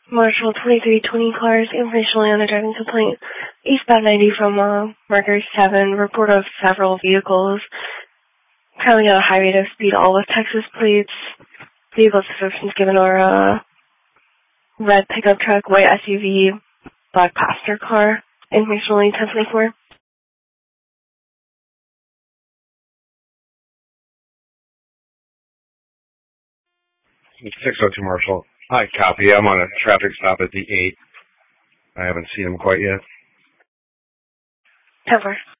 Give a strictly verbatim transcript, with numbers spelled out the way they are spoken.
Marshall twenty-three twenty cars, informationally on a driving complaint. Eastbound ninety from uh, Markers seven, report of several vehicles traveling at a high rate of speed, all with Texas plates. Vehicle descriptions given are uh, red pickup truck, white S U V, black passenger car, informationally ten twenty-four. six oh two Marshall. Hi, copy. I'm on a traffic stop at the eight. I haven't seen him quite yet. ten four.